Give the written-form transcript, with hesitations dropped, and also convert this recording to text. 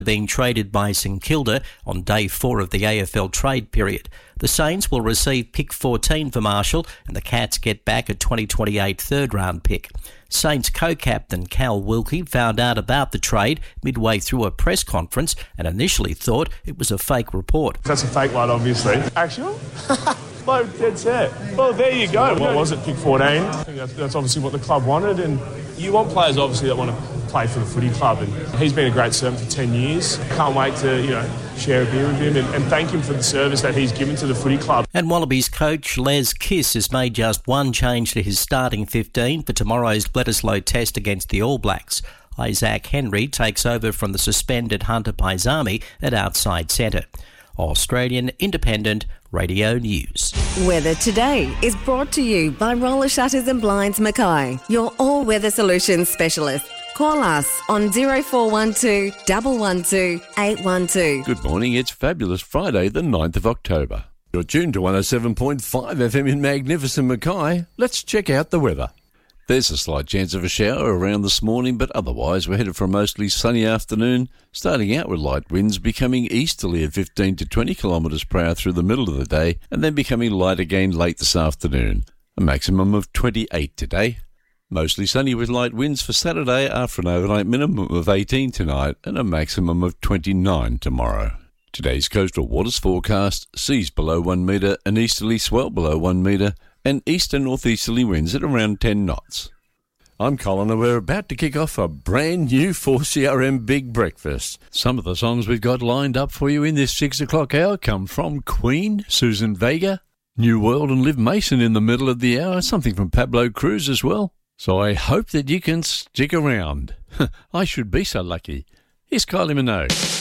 being traded by St Kilda on day 4 of the AFL trade period. The Saints will receive pick 14 for Marshall, and the Cats get back a 2028 third-round pick. Saints co-captain Cal Wilkie found out about the trade midway through a press conference and initially thought it was a fake report. That's a fake one, obviously. Actual? No, dead set. Well, there you go. What was it, pick 14? I think that's obviously what the club wanted, and you want players, obviously, that want to play for the footy club, and he's been a great servant for 10 years. Can't wait to, share a beer with him and thank him for the service that he's given to the footy club. And Wallabies coach Les Kiss has made just one change to his starting 15 for tomorrow's Bledisloe test against the All Blacks. Isaac Henry takes over from the suspended Hunter Paisami at outside centre. Australian Independent Radio News. Weather Today is brought to you by Roller Shutters and Blinds Mackay, your all-weather solutions specialist. Call us on 0412 112 812. Good morning, it's Fabulous Friday, the 9th of October. You're tuned to 107.5 FM in magnificent Mackay. Let's check out the weather. There's a slight chance of a shower around this morning, but otherwise we're headed for a mostly sunny afternoon, starting out with light winds becoming easterly at 15 to 20 kilometres per hour through the middle of the day, and then becoming light again late this afternoon. A maximum of 28 today. Mostly sunny with light winds for Saturday after an overnight minimum of 18 tonight and a maximum of 29 tomorrow. Today's coastal waters forecast, seas below 1 metre, an easterly swell below 1 metre, and east and northeasterly winds at around 10 knots. I'm Colin, and we're about to kick off a brand new 4CRM Big Breakfast. Some of the songs we've got lined up for you in this 6 o'clock hour come from Queen, Susan Vega, New World and Liv Mason in the middle of the hour, something from Pablo Cruz as well. So I hope that you can stick around. I should be so lucky. Here's Kylie Minogue.